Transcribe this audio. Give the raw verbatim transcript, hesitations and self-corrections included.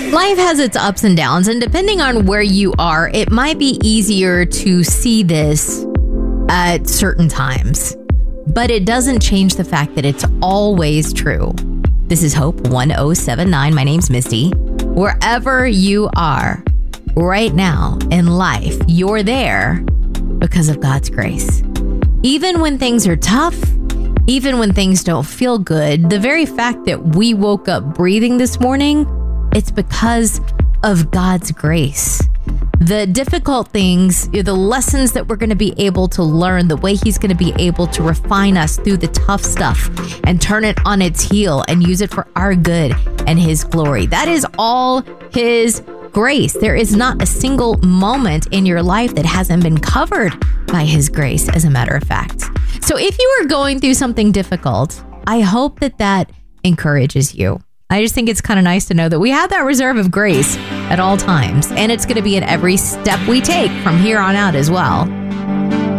Life has its ups and downs, and depending on where you are, it might be easier to see this at certain times. But it doesn't change the fact that it's always true. This is Hope one oh seven nine. My name's Misty. Wherever you are right now in life, you're there because of God's grace. Even when things are tough, even when things don't feel good, the very fact that we woke up breathing this morning, it's because of God's grace. The difficult things, the lessons that we're going to be able to learn, the way he's going to be able to refine us through the tough stuff and turn it on its heel and use it for our good and his glory. That is all his grace. There is not a single moment in your life that hasn't been covered by his grace, as a matter of fact. So if you are going through something difficult, I hope that that encourages you. I just think it's kind of nice to know that we have that reserve of grace at all times, and it's going to be in every step we take from here on out as well.